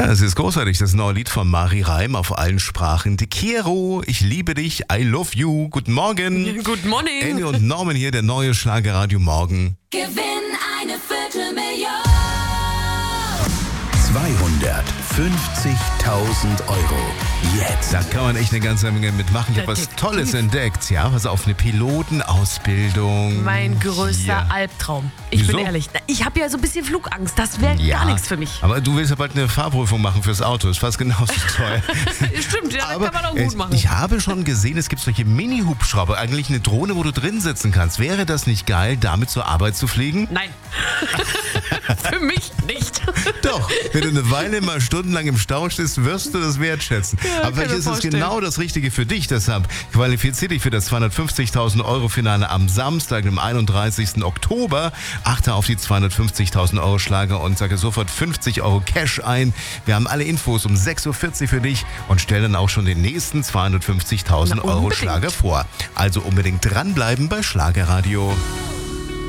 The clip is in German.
Ja, es ist großartig. Das neue Lied von Mari Reim auf allen Sprachen. Te quiero, ich liebe dich, I love you. Guten Morgen. Good morning. Annie und Norman hier, der neue Schlagerradio Morgen. Gewinn eine Viertelmillion. 250.000 Euro. Jetzt. Da kann man echt eine ganze Menge mitmachen. Ich habe was Tolles entdeckt. Ja, was auf eine Pilotenausbildung. Mein größter Hier. Albtraum. Ich Wieso? bin ehrlich. Ich habe ja so ein bisschen Flugangst. Das wäre Ja, gar nichts für mich. Aber du willst ja bald eine Fahrprüfung machen fürs Auto. Ist fast genauso teuer. Stimmt, ja, Aber das kann man auch gut machen. ich habe schon gesehen, es gibt solche Mini-Hubschrauber. Eigentlich eine Drohne, wo du drin sitzen kannst. Wäre das nicht geil, damit zur Arbeit zu fliegen? Nein. Für mich nicht. Doch, wenn du eine Weile mal stundenlang im Stau stehst, wirst du das wertschätzen. Ja, Aber kann vielleicht mir ist es vorstellen. genau das Richtige für dich. Deshalb qualifizier dich für das 250.000 Euro Finale am Samstag, dem 31. Oktober. Achte auf die 250.000 Euro Schlager und sage sofort 50 Euro Cash ein. Wir haben alle Infos um 6.40 Uhr für dich und stellen dann auch schon den nächsten 250.000 Na, Euro unbedingt. Schlager vor. Also unbedingt dranbleiben bei Schlagerradio.